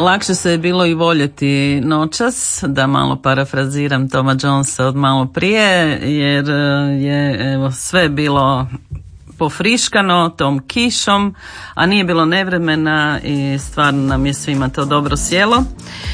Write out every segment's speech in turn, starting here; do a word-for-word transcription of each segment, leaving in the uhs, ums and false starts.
Lakše se je bilo i voljeti noćas, da malo parafraziram Toma Jonesa od malo prije, jer je evo, sve bilo pofriškano tom kišom, a nije bilo nevremena i stvarno nam je svima to dobro sjelo.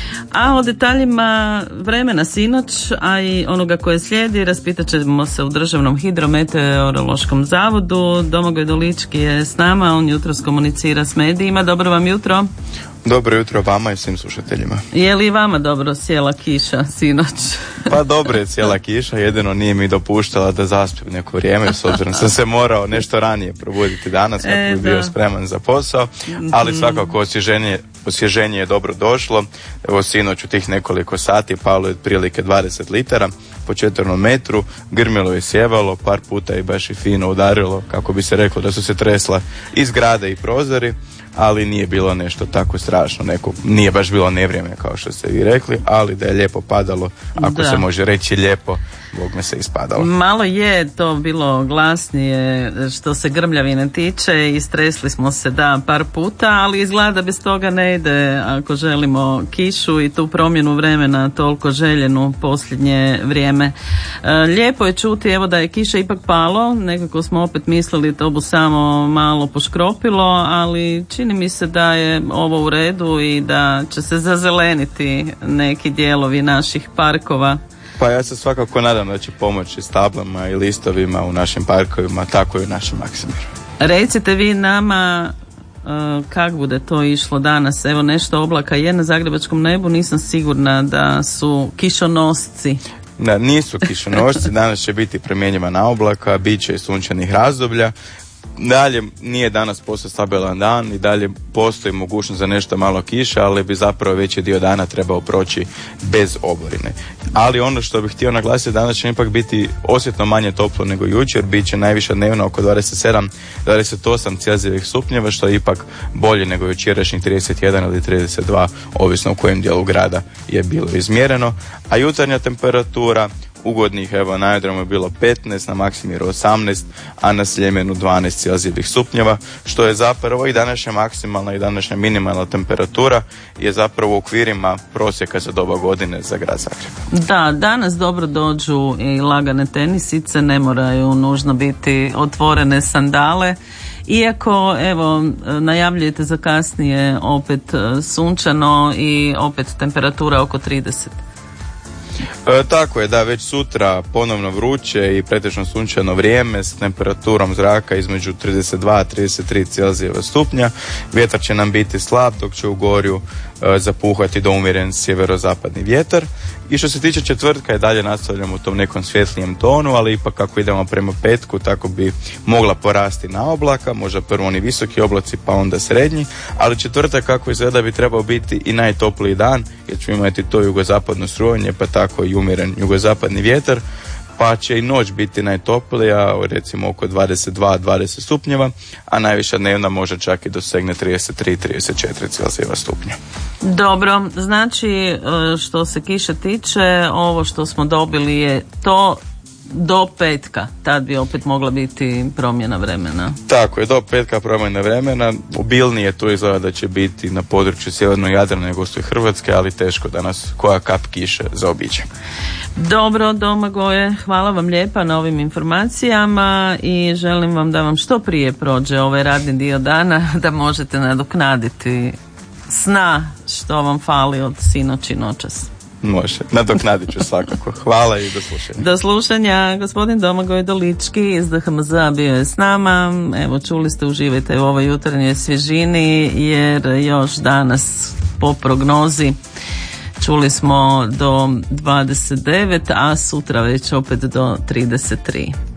A o detaljima vremena sinoć, a i onoga koje slijedi, raspitat ćemo se u Državnom hidrometeorološkom zavodu. Domagoj Dolički je s nama, on jutros komunicira s medijima. Dobro vam jutro. Dobro jutro vama i svim slušateljima. Je li vama dobro sjela kiša sinoć? Pa dobro je sjela kiša, jedino nije mi dopuštala da zaspim neko vrijeme, s obzirom sam se morao nešto ranije probuditi danas kako e, bi bio spreman za posao, ali svakako osvježenje, osvježenje je dobro došlo. Evo sinoć u tih nekoliko sati palo je otprilike dvadeset litara po četvrnom metru, grmilo i sjevalo, par puta i baš i fino udarilo, kako bi se reklo da su se tresla i zgrade i prozori, ali nije bilo nešto tako strašno, neko, nije baš bilo nevrijeme kao što ste vi rekli, ali da je lijepo padalo, ako da. se može reći lijepo, Bog me se ispadalo. Malo je to bilo glasnije što se grmljavine tiče i stresli smo se da par puta, ali izgleda da bez toga ne ide ako želimo kišu i tu promjenu vremena toliko željenu posljednje vrijeme. Lijepo je čuti evo da je kiša ipak palo, nekako smo opet mislili to bu samo malo poškropilo, ali čini mi se da je ovo u redu i da će se zazeleniti neki dijelovi naših parkova. Pa ja se svakako nadam da će pomoći s tablama i listovima u našim parkovima, tako i u našem Maksimiru. Recite vi nama uh, kako bude to išlo danas. Evo nešto oblaka je na zagrebačkom nebu, nisam sigurna da su kišonosci. Da, nisu kišonosci, danas će biti promjenjivana oblaka, bit će i sunčanih razdoblja. Dalje nije danas postao stabilan dan i dalje postoji mogućnost za nešto malo kiša, ali bi zapravo veći dio dana trebao proći bez oborine. Ali ono što bih htio naglasiti, danas će ipak biti osjetno manje toplo nego jučer, bit će najviša dnevno oko dvadeset sedam do dvadeset osam Celzijevih stupnjeva, što je ipak bolje nego jučerašnjih trideset jedan ili trideset dva, ovisno u kojem dijelu grada je bilo izmjereno. A jutarnja temperatura ugodnih, evo na aerodromu je bilo petnaest, na Maksimiru osamnaest, a na Sljemenu dvanaest Celzijevih stupnjeva, što je zapravo i današnja maksimalna i današnja minimalna temperatura je zapravo u okvirima prosjeka za doba godine za grad Zagreb. Da, danas dobro dođu i lagane tenisice, ne moraju nužno biti otvorene sandale. Iako, evo, najavljujete za kasnije opet sunčano i opet temperatura oko trideset. E, tako je, da, već sutra ponovno vruće i pretežno sunčano vrijeme s temperaturom zraka između trideset dva i trideset tri Celzijeva stupnja. Vjetar će nam biti slab, dok će u Gorju e, zapuhati do umjeren sjeverozapadni vjetar. I što se tiče četvrtka i dalje nastavljamo u tom nekom svjetlijem tonu, ali ipak kako idemo prema petku, tako bi mogla porasti na oblaka, možda prvo oni visoki oblaci pa onda srednji, ali četvrtak kako izgleda bi trebao biti i najtopliji dan, jer ćemo imati to jugozapadno strujanje, pa tako i umjeren jugozapadni vjetar, pa će i noć biti najtoplija, recimo oko dvadeset dva do dvadeset stupnjeva, a najviša dnevna može čak i dosegne trideset tri do trideset četiri Celzijeva stupnja. Dobro, znači što se kiše tiče, ovo što smo dobili je to do petka, tad bi opet mogla biti promjena vremena. Tako je, do petka promjena vremena, obilnije tu izgleda da će biti na području sjevernog Jadrana nego što je Hrvatske, ali teško da nas koja kap kiše zaobiđe. Dobro, Domagoje, hvala vam lijepa na ovim informacijama i želim vam da vam što prije prođe ovaj radni dio dana, da možete nadoknaditi sna što vam fali od sinoć i noćas. Može, nadoknadit ću svakako. Hvala i do slušanja. Do slušanja, gospodin Domagoj Dolički iz D H M Z bio je s nama. Evo, čuli ste, uživajte u ovoj jutarnjoj svježini, jer još danas po prognozi čuli smo do dvadeset devet, a sutra već opet do trideset tri.